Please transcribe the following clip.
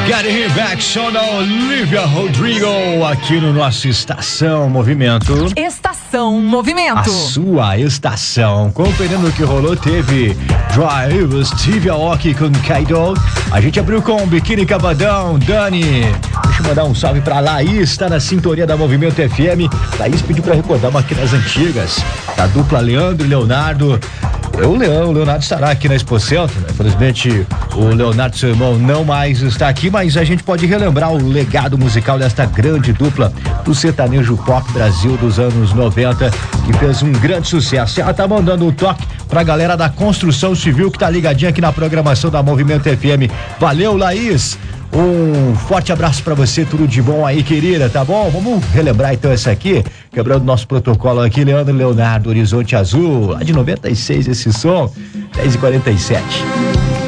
Getting Him Back, show da Olivia Rodrigo, aqui no nosso Estação Movimento. Estação Movimento. A sua estação. Conferindo o que rolou, teve Drive, Steve Aoki com Kaido. A gente abriu com Biquíni Cavadão, Dani. Deixa eu mandar um salve pra Laís, tá na sintonia da Movimento FM. Laís pediu pra recordar uma aqui das antigas, da dupla Leandro e Leonardo. O Leonardo estará aqui na Expo Centro, né? Infelizmente o Leonardo, seu irmão, não mais está aqui, mas a gente pode relembrar o legado musical desta grande dupla do sertanejo pop Brasil dos anos 90, que fez um grande sucesso. Ela tá mandando um toque pra galera da construção civil que tá ligadinha aqui na programação da Movimento FM. Valeu, Laís! Um forte abraço pra você, tudo de bom aí, querida, tá bom? Vamos relembrar então essa aqui, quebrando nosso protocolo aqui, Leandro e Leonardo, Horizonte Azul, lá de 96 esse som, 10h47.